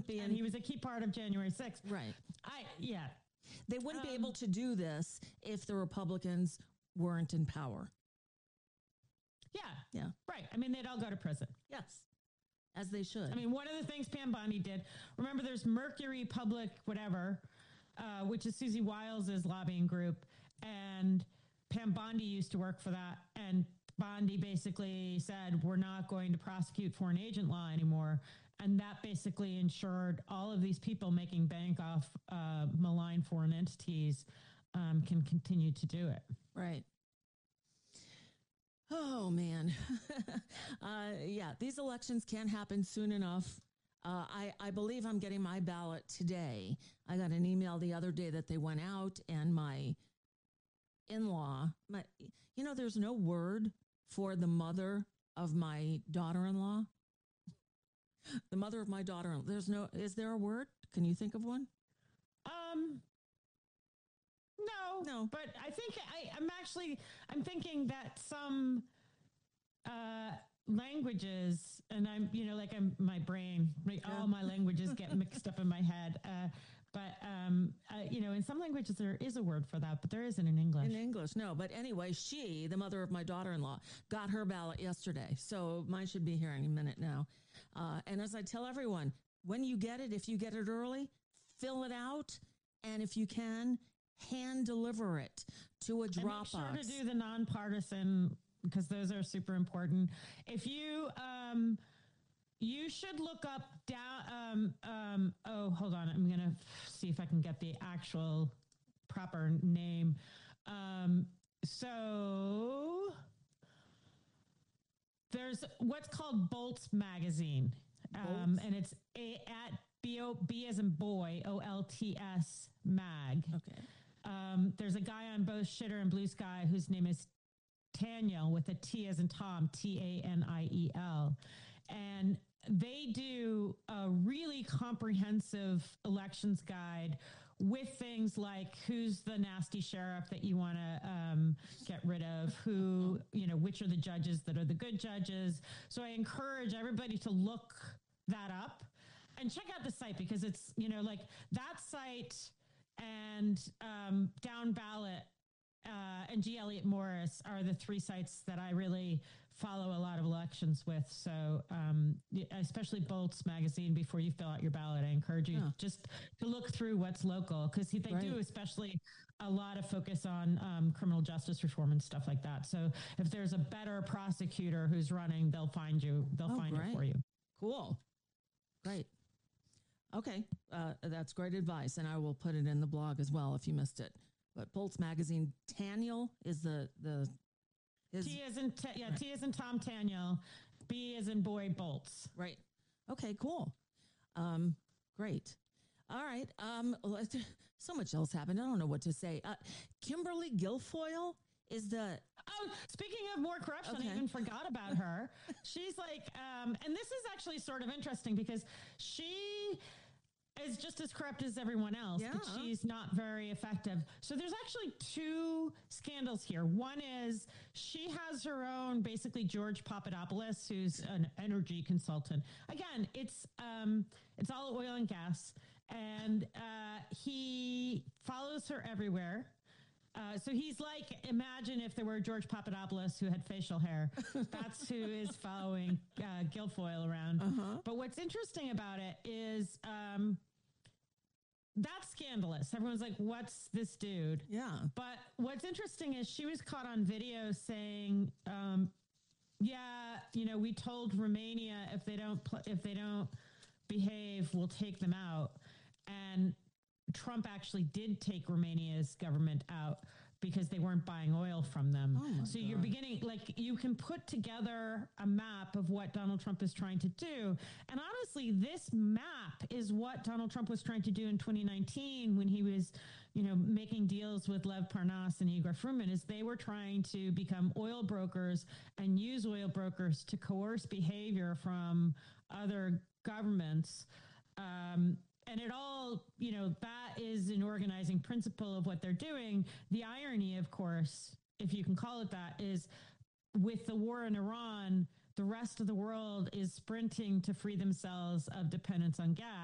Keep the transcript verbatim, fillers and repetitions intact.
wouldn't be in, and he was a key part of January sixth. Right. I, yeah. They wouldn't Um, be able to do this if the Republicans weren't in power. Yeah. Yeah. Right. I mean, they'd all go to prison. Yes. As they should. I mean, one of the things Pam Bondi did, remember there's Mercury Public whatever, uh, which is Susie Wiles' lobbying group. And Pam Bondi used to work for that. And Bondi basically said, we're not going to prosecute foreign agent law anymore. And that basically ensured all of these people making bank off uh, malign foreign entities um, can continue to do it. Right. Oh, man. uh, yeah, these elections can't happen soon enough. Uh, I, I believe I'm getting my ballot today. I got an email the other day that they went out, and my in-law, my, you know, there's no word for the mother of my daughter-in-law. The mother of my daughter-in-law. There's no, is there a word? Can you think of one? Um, no, No. but I think I, I'm actually, I'm thinking that some uh, languages, and I'm, you know, like I'm, my brain, like Yeah. all my languages get mixed up in my head. Uh, but, um, uh, you know, in some languages there is a word for that, but there isn't in English. In English, no. But anyway, she, the mother of my daughter-in-law, got her ballot yesterday. So mine should be here any minute now. Uh, and as I tell everyone, when you get it, if you get it early, fill it out. And if you can, hand deliver it to a drop and make box. sure to do the nonpartisan, because those are super important. If you, um, you should look up down, um, um, oh, hold on. I'm going to see if I can get the actual proper name. Um, so there's what's called Bolts Magazine. Um, Bolts? and it's a, at B, O, B as in boy, O L T S mag. Okay. Um, there's a guy on both Shitter and Blue Sky whose name is Taniel with a T as in Tom, T A N I E L. And they do a really comprehensive elections guide with things like who's the nasty sheriff that you want to um, get rid of, who, you know, which are the judges that are the good judges. So I encourage everybody to look that up and check out the site, because it's, you know, like that site and um, Down Ballot uh, and G. Elliott Morris are the three sites that I really follow a lot of elections with. So um, especially Bolts Magazine, before you fill out your ballot, I encourage you Yeah. just to look through what's local, because they Right. do especially a lot of focus on um, criminal justice reform and stuff like that. So if there's a better prosecutor who's running, they'll find you, they'll Oh, find great. it for you. Cool. Great. Okay. Uh, that's great advice. And I will put it in the blog as well if you missed it. But Bolts Magazine, Taniel is the, the, his, T as in, t- yeah, Right. T as in Tom Taniel, B as in boy Bolts. right. Okay, cool. Um, great. All right. Um, let's- so much else happened. I don't know what to say. Uh, Kimberly Guilfoyle is the, Oh, speaking of more corruption, Okay. I even forgot about her. She's like, um, and this is actually sort of interesting because she is just as corrupt as everyone else, but Yeah. she's not very effective. So there's actually two scandals here. One is she has her own, basically George Papadopoulos, who's an energy consultant. Again, it's um, it's all oil and gas, and uh, he follows her everywhere. Uh, so he's like, imagine if there were George Papadopoulos who had facial hair. That's who is following uh, Guilfoyle around. Uh-huh. But what's interesting about it is um, that's scandalous. Everyone's like, what's this dude? yeah. But what's interesting is she was caught on video saying, um, yeah, you know, we told Romania if they don't pl- if they don't behave, we'll take them out. And Trump actually did take Romania's government out because they weren't buying oil from them. Oh my so you're God. beginning, like, you can put together a map of what Donald Trump is trying to do. And honestly, this map is what Donald Trump was trying to do in twenty nineteen when he was, you know, making deals with Lev Parnas and Igor Fruman, is they were trying to become oil brokers and use oil brokers to coerce behavior from other governments. Um, And it all, you know, that is an organizing principle of what they're doing. The irony, of course, if you can call it that, is with the war in Iran, the rest of the world is sprinting to free themselves of dependence on gas.